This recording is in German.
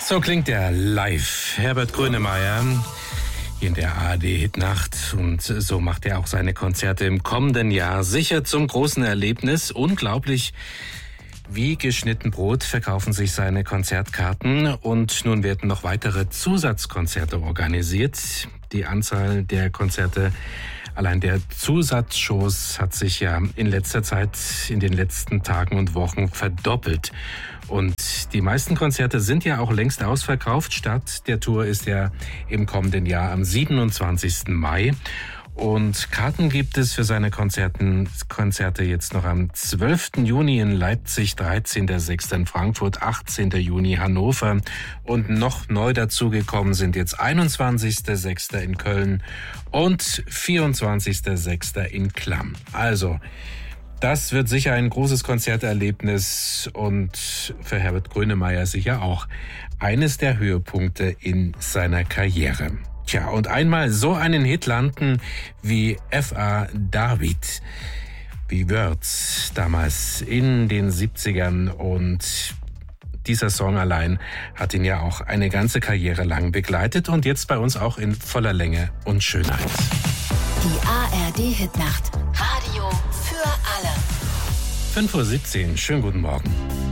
So klingt er live. Herbert Grönemeyer hier in der ARD-Hitnacht. Und so macht er auch seine Konzerte im kommenden Jahr sicher zum großen Erlebnis. Unglaublich, wie geschnitten Brot verkaufen sich seine Konzertkarten. Und nun werden noch weitere Zusatzkonzerte organisiert. Die Anzahl der Konzerte, allein der Zusatzshows, hat sich ja in letzter Zeit, in den letzten Tagen und Wochen verdoppelt. Und die meisten Konzerte sind ja auch längst ausverkauft. Start der Tour ist ja im kommenden Jahr am 27. Mai. Und Karten gibt es für seine Konzerte jetzt noch am 12. Juni in Leipzig, 13.06. in Frankfurt, 18. Juni Hannover. Und noch neu dazugekommen sind jetzt 21.06. in Köln und 24.06. in Klamm. Also, das wird sicher ein großes Konzerterlebnis und für Herbert Grönemeyer sicher auch eines der Höhepunkte in seiner Karriere. Tja, und einmal so einen Hit landen wie F.A. David, wie Words damals in den 70ern, und dieser Song allein hat ihn ja auch eine ganze Karriere lang begleitet und jetzt bei uns auch in voller Länge und Schönheit. Die ARD-Hitnacht. Radio für alle. 5:17 Uhr, schönen guten Morgen.